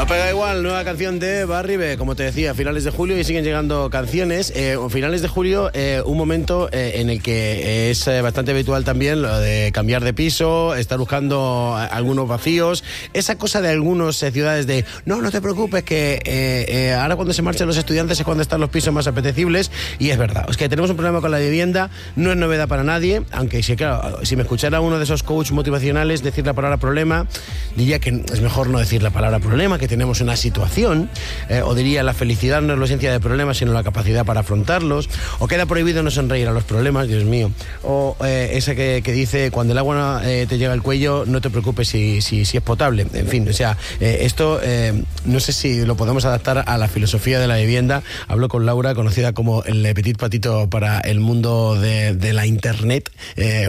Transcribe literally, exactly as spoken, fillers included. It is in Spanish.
No pega igual, nueva canción de Barry B, como te decía, finales de julio y siguen llegando canciones. Eh, finales de julio, eh, un momento eh, en el que es eh, bastante habitual también lo de cambiar de piso, estar buscando algunos vacíos, esa cosa de algunas eh, ciudades de no, no te preocupes que eh, eh, ahora cuando se marchan los estudiantes es cuando están los pisos más apetecibles, y es verdad, es que tenemos un problema con la vivienda, no es novedad para nadie, aunque si, claro, si me escuchara uno de esos coach motivacionales decir la palabra problema, diría que es mejor no decir la palabra problema, que tenemos una situación, eh, o diría la felicidad no es la esencia de problemas sino la capacidad para afrontarlos, o queda prohibido no sonreír a los problemas, Dios mío, o eh, esa que, que dice cuando el agua eh, te llega al cuello no te preocupes si, si, si es potable, en fin, o sea, eh, esto eh, no sé si lo podemos adaptar a la filosofía de la vivienda. Hablo con Laura, conocida como el Petit Patito para el mundo de, de la internet, eh,